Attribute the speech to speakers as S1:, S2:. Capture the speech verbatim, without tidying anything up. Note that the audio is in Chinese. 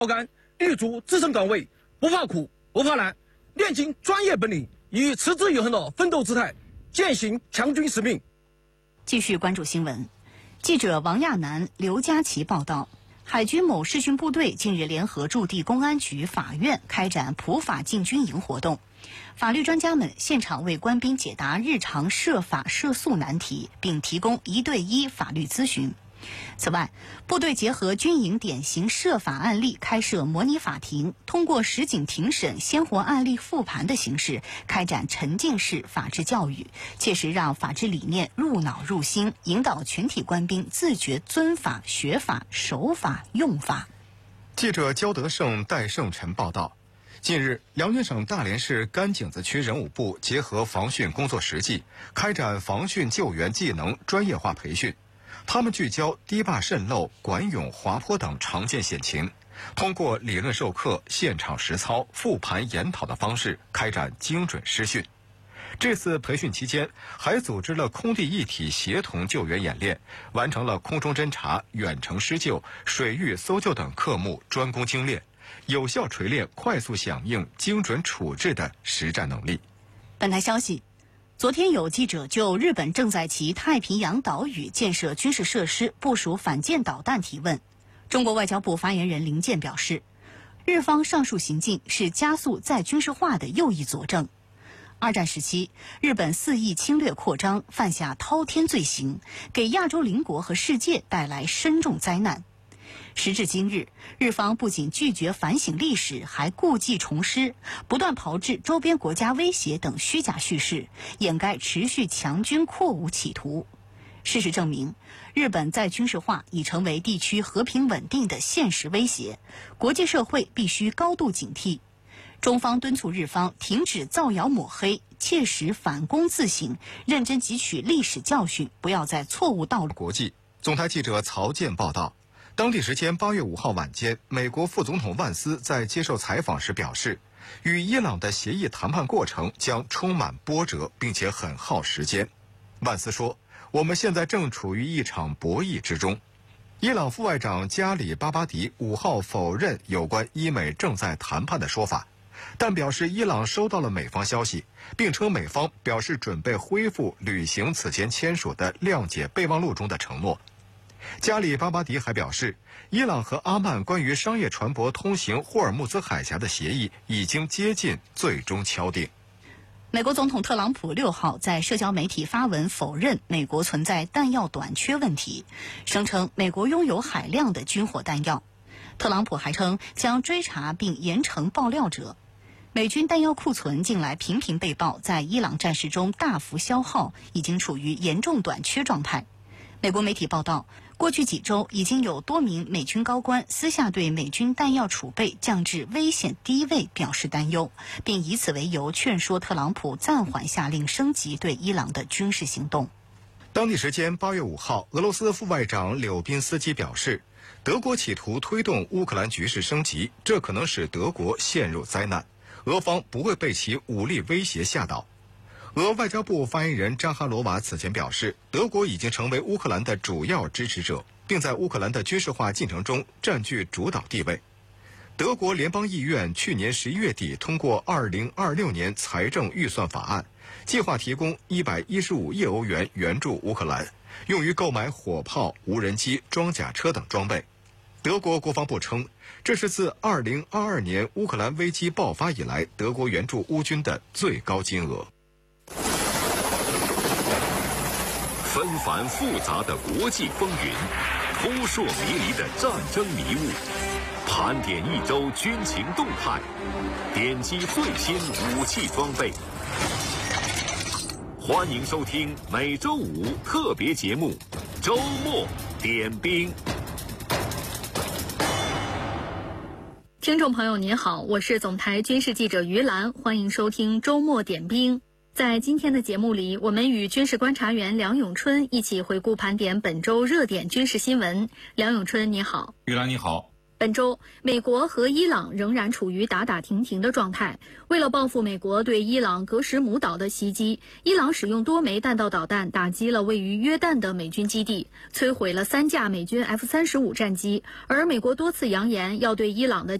S1: 干，立足自身岗位，不怕苦，不怕难，练尽专业本领，以持之以恒的奋斗姿态，践行强军使命。
S2: 继续关注新闻，记者王亚楠、刘佳琪报道。海军某视讯部队近日联合驻地公安局、法院开展普法进军营活动，法律专家们现场为官兵解答日常涉法涉诉难题，并提供一对一法律咨询。此外，部队结合军营典型涉法案例，开设模拟法庭，通过实景庭审、鲜活案例复盘的形式，开展沉浸式法治教育，切实让法治理念入脑入心，引导全体官兵自觉遵法、学法、守法、用法。
S3: 记者焦德胜、戴胜辰报道。近日，辽宁省大连市甘井子区人武部结合防汛工作实际，开展防汛救援技能专业化培训。他们聚焦堤坝渗漏、管涌、滑坡等常见险情，通过理论授课、现场实操、复盘研讨的方式开展精准施训。这次培训期间，还组织了空地一体协同救援演练，完成了空中侦察、远程施救、水域搜救等科目专攻精练，有效锤炼快速响应、精准处置的实战能力。
S2: 本台消息，昨天有记者就日本正在其太平洋岛屿建设军事设施、部署反舰导弹提问。中国外交部发言人林健表示，日方上述行径是加速再军事化的又一佐证。二战时期，日本肆意侵略扩张，犯下滔天罪行，给亚洲邻国和世界带来深重灾难。时至今日，日方不仅拒绝反省历史，还故技重施，不断炮制周边国家威胁等虚假叙事，掩盖持续强军扩武企图。事实证明，日本再军事化已成为地区和平稳定的现实威胁，国际社会必须高度警惕。中方敦促日方停止造谣抹黑，切实反躬自省，认真汲取历史教训，不要在错误道路。
S3: 国际总台记者曹健报道。当地时间八月五号晚间，美国副总统万斯在接受采访时表示，与伊朗的协议谈判过程将充满波折，并且很耗时间。万斯说，我们现在正处于一场博弈之中。伊朗副外长加里巴巴迪五号否认有关伊美正在谈判的说法，但表示伊朗收到了美方消息，并称美方表示准备恢复履行此前签署的谅解备忘录中的承诺。加里巴巴迪还表示，伊朗和阿曼关于商业船舶通行霍尔木兹海峡的协议已经接近最终敲定。
S2: 美国总统特朗普六号在社交媒体发文否认美国存在弹药短缺问题，声称美国拥有海量的军火弹药。特朗普还称将追查并严惩爆料者。美军弹药库存近来频频被曝在伊朗战事中大幅消耗，已经处于严重短缺状态。美国媒体报道，过去几周已经有多名美军高官私下对美军弹药储备降至危险低位表示担忧，并以此为由劝说特朗普暂缓下令升级对伊朗的军事行动。
S3: 当地时间八月五号，俄罗斯副外长柳宾斯基表示，德国企图推动乌克兰局势升级，这可能使德国陷入灾难，俄方不会被其武力威胁吓倒。俄外交部发言人扎哈罗娃此前表示，德国已经成为乌克兰的主要支持者，并在乌克兰的军事化进程中占据主导地位。德国联邦议院去年十一月底通过二零二六年财政预算法案，计划提供一百一十五亿欧元援助乌克兰，用于购买火炮、无人机、装甲车等装备。德国国防部称，这是自二零二二年乌克兰危机爆发以来，德国援助乌军的最高金额。
S4: 纷繁复杂的国际风云，扑朔迷离的战争迷雾，盘点一周军情动态，点击最新武器装备。欢迎收听每周五特别节目《周末点兵》。
S5: 听众朋友您好，我是总台军事记者于兰，欢迎收听周末点兵。在今天的节目里，我们与军事观察员梁永春一起回顾盘点本周热点军事新闻。梁永春，你好。
S6: 于兰，你好。
S5: 本周，美国和伊朗仍然处于打打停停的状态。为了报复美国对伊朗格什姆岛的袭击，伊朗使用多枚弹道导弹打击了位于约旦的美军基地，摧毁了三架美军 F 三十五战机。而美国多次扬言要对伊朗的